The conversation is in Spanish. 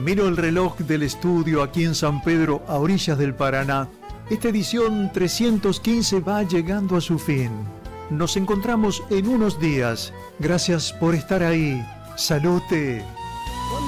Miro el reloj del estudio aquí en San Pedro, a orillas del Paraná. Esta edición 315 va llegando a su fin. Nos encontramos en unos días. Gracias por estar ahí. Salute.